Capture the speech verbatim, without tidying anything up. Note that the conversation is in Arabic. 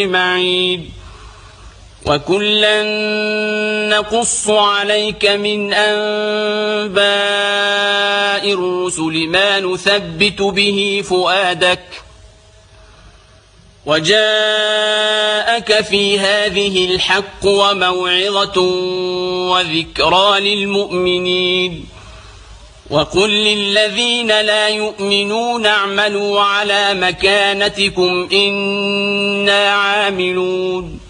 معيد وكلا نقص عليك من أنباء الرسل ما نثبت به فؤادك وجاءك في هذه الحق وموعظة وذكرى للمؤمنين وقل للذين لا يؤمنون اعملوا على مكانتكم إنا عاملون